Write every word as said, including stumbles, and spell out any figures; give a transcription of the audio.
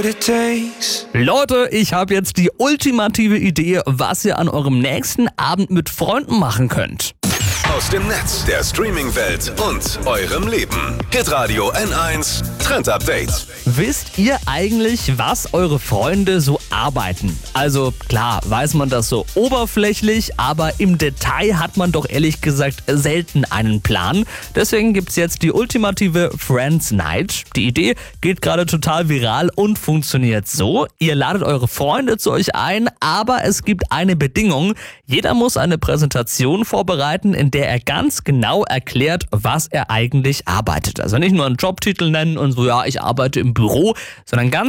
what it takes. Leute, ich habe jetzt die ultimative Idee, was ihr an eurem nächsten Abend mit Freunden machen könnt. Aus dem Netz, der Streaming-Welt und eurem Leben. Hitradio N eins Trend Update. Wisst ihr eigentlich, was eure Freunde so arbeiten? Also klar, weiß man das so oberflächlich, aber im Detail hat man doch ehrlich gesagt selten einen Plan. Deswegen gibt's jetzt die ultimative Friends Night. Die Idee geht gerade total viral und funktioniert so. Ihr ladet eure Freunde zu euch ein, aber es gibt eine Bedingung. Jeder muss eine Präsentation vorbereiten, in der er ganz genau erklärt, was er eigentlich arbeitet. Also nicht nur einen Jobtitel nennen und so, ja, ich arbeite im Büro, sondern ganz